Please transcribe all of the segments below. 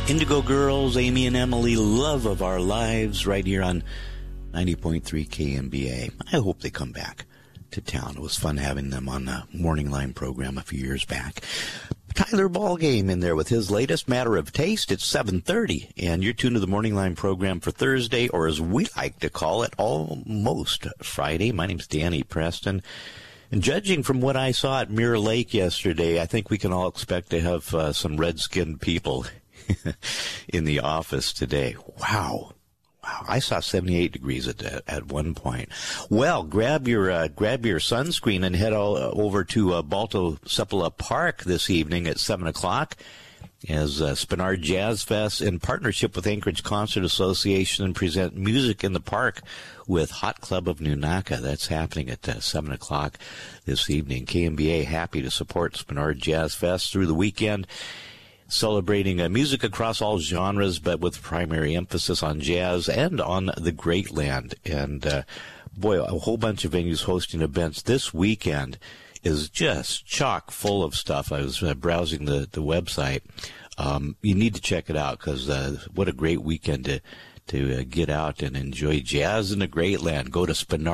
Indigo Girls, Amy and Emily, love of our lives, right here on 90.3 KMBA. I hope they come back to town. It was fun having them on the Morning Line program a few years back. Tyler Ballgame in there with his latest Matter of Taste. It's 7:30, and you're tuned to the Morning Line program for Thursday, or as we like to call it, almost Friday. My name's Danny Preston. And judging from what I saw at Mirror Lake yesterday, I think we can all expect to have some red-skinned people in the office today. Wow. I saw 78 degrees at one point. Well, grab your sunscreen and head all over to Balto Sepulveda Park this evening at 7 o'clock as Spenard Jazz Fest, in partnership with Anchorage Concert Association, present Music in the Park with Hot Club of Nunaka. That's happening at 7 o'clock this evening. KMBA happy to support Spenard Jazz Fest through the weekend, celebrating music across all genres, but with primary emphasis on jazz and on the Great Land. And boy, a whole bunch of venues hosting events this weekend is just chock full of stuff. I was browsing the website. You need to check it out, because what a great weekend to get out and enjoy jazz in the Great Land. Go to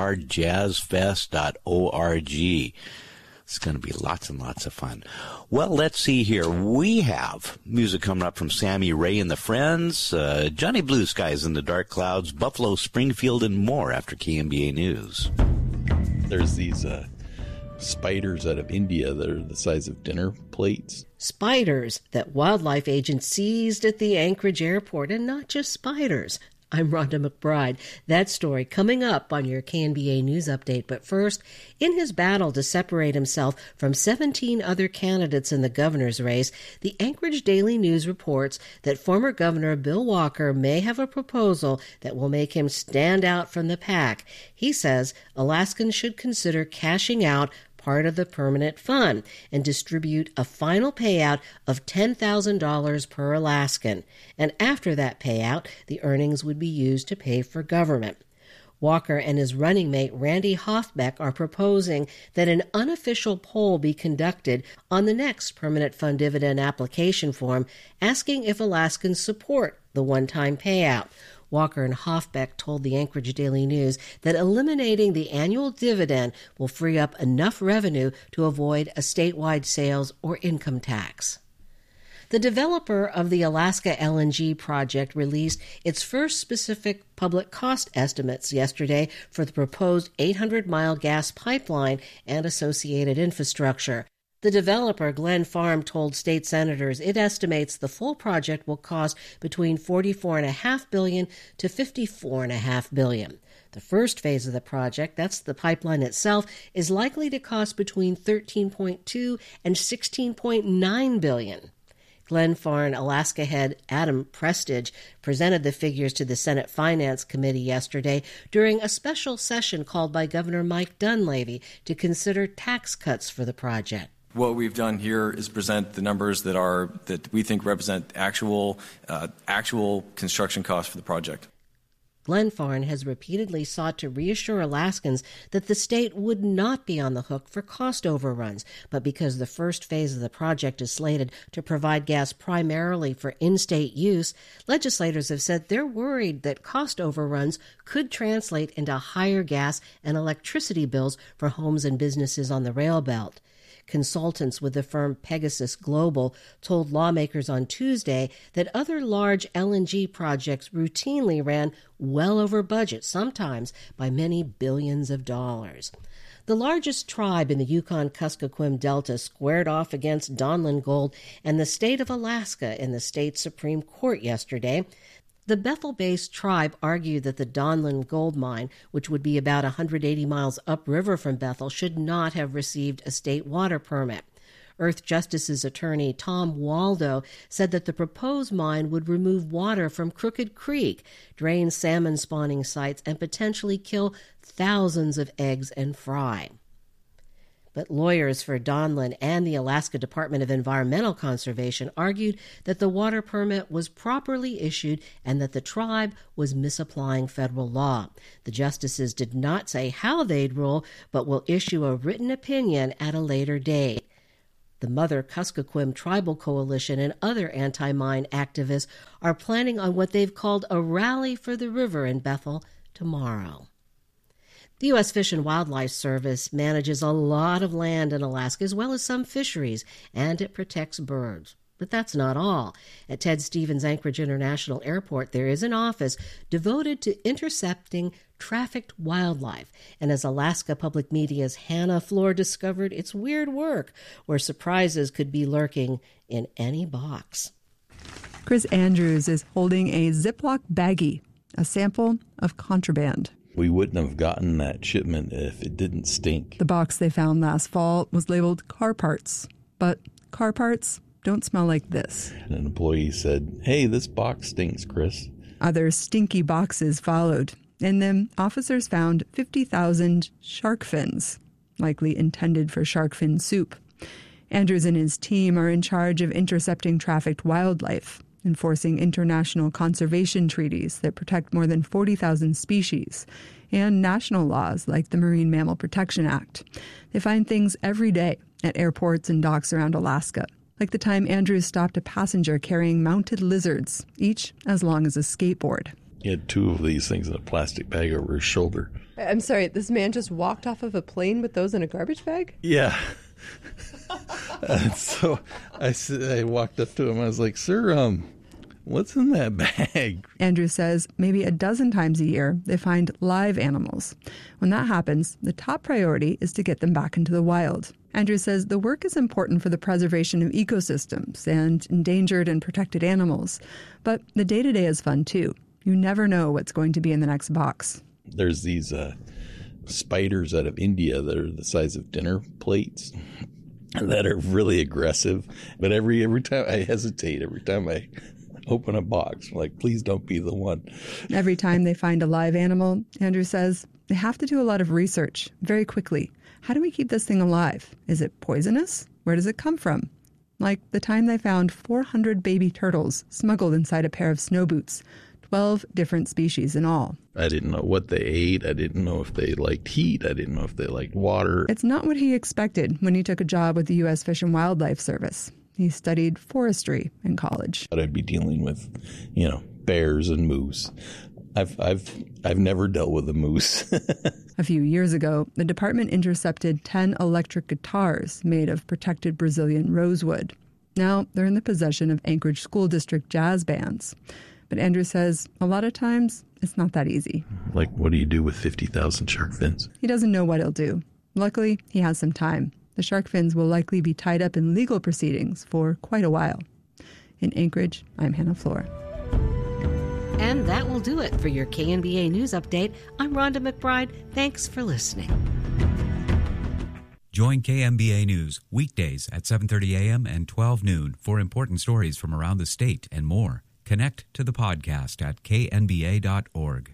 SpenardJazzFest.org. It's going to be lots and lots of fun. Well, let's see here. We have music coming up from Sammy Ray and the Friends, Johnny Blue Skies in the Dark Clouds, Buffalo Springfield, and more after KMBA News. There's these spiders out of India that are the size of dinner plates. Spiders that wildlife agents seized at the Anchorage airport, and not just spiders. I'm Rhonda McBride. That story coming up on your KNBA News Update. But first, in his battle to separate himself from 17 other candidates in the governor's race, the Anchorage Daily News reports that former Governor Bill Walker may have a proposal that will make him stand out from the pack. He says Alaskans should consider cashing out part of the permanent fund and distribute a final payout of $10,000 per Alaskan. And after that payout, the earnings would be used to pay for government. Walker and his running mate Randy Hoffbeck are proposing that an unofficial poll be conducted on the next permanent fund dividend application form, asking if Alaskans support the one-time payout. Walker and Hoffbeck told the Anchorage Daily News that eliminating the annual dividend will free up enough revenue to avoid a statewide sales or income tax. The developer of the Alaska LNG project released its first specific public cost estimates yesterday for the proposed 800-mile gas pipeline and associated infrastructure. The developer, Glen Farm, told state senators it estimates the full project will cost between $44.5 billion to $54.5 billion. The first phase of the project, that's the pipeline itself, is likely to cost between $13.2 and $16.9 billion. Glen Farm Alaska head Adam Prestige presented the figures to the Senate Finance Committee yesterday during a special session called by Governor Mike Dunleavy to consider tax cuts for the project. What we've done here is present the numbers that we think represent actual construction costs for the project. Glen Farm has repeatedly sought to reassure Alaskans that the state would not be on the hook for cost overruns, but because the first phase of the project is slated to provide gas primarily for in-state use, legislators have said they're worried that cost overruns could translate into higher gas and electricity bills for homes and businesses on the rail belt. Consultants with the firm Pegasus Global told lawmakers on Tuesday that other large LNG projects routinely ran well over budget, sometimes by many billions of dollars. The largest tribe in the Yukon-Kuskokwim Delta squared off against Donlin Gold and the state of Alaska in the state Supreme Court yesterday. The Bethel-based tribe argued that the Donlin gold mine, which would be about 180 miles upriver from Bethel, should not have received a state water permit. Earth Justice's attorney Tom Waldo said that the proposed mine would remove water from Crooked Creek, drain salmon spawning sites, and potentially kill thousands of eggs and fry. But lawyers for Donlin and the Alaska Department of Environmental Conservation argued that the water permit was properly issued and that the tribe was misapplying federal law. The justices did not say how they'd rule, but will issue a written opinion at a later date. The Mother Kuskokwim Tribal Coalition and other anti-mine activists are planning on what they've called a rally for the river in Bethel tomorrow. The U.S. Fish and Wildlife Service manages a lot of land in Alaska as well as some fisheries, and it protects birds. But that's not all. At Ted Stevens Anchorage International Airport, there is an office devoted to intercepting trafficked wildlife. And as Alaska Public Media's Hannah Floor discovered, it's weird work where surprises could be lurking in any box. Chris Andrews is holding a Ziploc baggie, a sample of contraband. We wouldn't have gotten that shipment if it didn't stink. The box they found last fall was labeled car parts, but car parts don't smell like this. An employee said, "Hey, this box stinks, Chris." Other stinky boxes followed. In them, officers found 50,000 shark fins, likely intended for shark fin soup. Andrews and his team are in charge of intercepting trafficked wildlife, enforcing international conservation treaties that protect more than 40,000 species, and national laws like the Marine Mammal Protection Act. They find things every day at airports and docks around Alaska, like the time Andrews stopped a passenger carrying mounted lizards, each as long as a skateboard. He had 2 of these things in a plastic bag over his shoulder. I'm sorry, this man just walked off of a plane with those in a garbage bag? Yeah. So I walked up to him. I was like, "Sir, what's in that bag?" Andrews says maybe a dozen times a year they find live animals. When that happens, the top priority is to get them back into the wild. Andrews says the work is important for the preservation of ecosystems and endangered and protected animals. But the day-to-day is fun, too. You never know what's going to be in the next box. There's these spiders out of India that are the size of dinner plates that are really aggressive. But every time I hesitate, every time I open a box, I'm like, please don't be the one. Every time they find a live animal, Andrews says, they have to do a lot of research very quickly. How do we keep this thing alive? Is it poisonous? Where does it come from? Like the time they found 400 baby turtles smuggled inside a pair of snow boots, 12 different species in all. I didn't know what they ate. I didn't know if they liked heat. I didn't know if they liked water. It's not what he expected when he took a job with the U.S. Fish and Wildlife Service. He studied forestry in college. But I'd be dealing with, bears and moose. I've never dealt with a moose. A few years ago, the department intercepted 10 electric guitars made of protected Brazilian rosewood. Now they're in the possession of Anchorage School District jazz bands. But Andrews says a lot of times it's not that easy. Like, what do you do with 50,000 shark fins? He doesn't know what he'll do. Luckily, he has some time. The shark fins will likely be tied up in legal proceedings for quite a while. In Anchorage, I'm Hannah Floor. And that will do it for your KNBA News Update. I'm Rhonda McBride. Thanks for listening. Join KNBA News weekdays at 7:30 a.m. and 12 noon for important stories from around the state and more. Connect to the podcast at knba.org.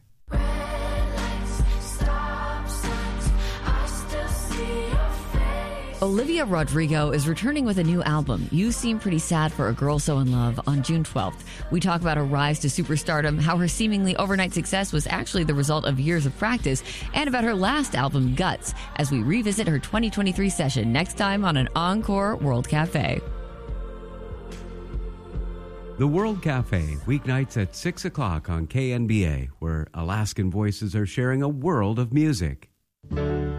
Olivia Rodrigo is returning with a new album, You Seem Pretty Sad for a Girl So in Love, on June 12th. We talk about her rise to superstardom, how her seemingly overnight success was actually the result of years of practice, and about her last album, Guts, as we revisit her 2023 session next time on an Encore World Cafe. The World Cafe, weeknights at 6 o'clock on KNBA, where Alaskan voices are sharing a world of music.